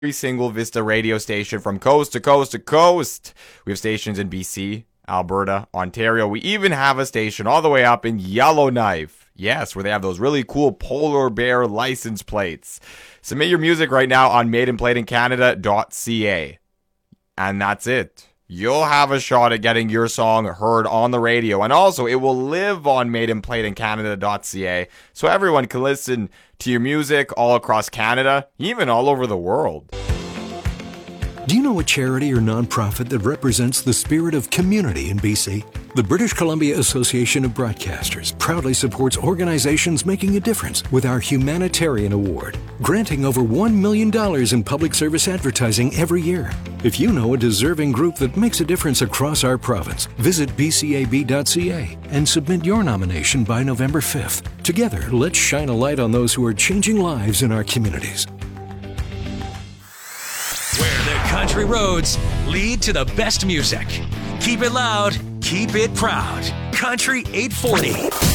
single Vista radio station from coast to coast to coast. We have stations in BC, Alberta, Ontario. We even have a station all the way up in Yellowknife. Yes, where they have those really cool polar bear license plates. Submit your music right now on madeinplayedincanada.ca. And that's it. You'll have a shot at getting your song heard on the radio. And also, it will live on madeinplayedincanada.ca, so everyone can listen to your music all across Canada, even all over the world. Do you know a charity or nonprofit that represents the spirit of community in BC? The British Columbia Association of Broadcasters proudly supports organizations making a difference with our Humanitarian Award, granting over $1 million in public service advertising every year. If you know a deserving group that makes a difference across our province, visit bcab.ca and submit your nomination by November 5th. Together, let's shine a light on those who are changing lives in our communities. Where the country roads lead to the best music. Keep it loud, keep it proud. Country 840.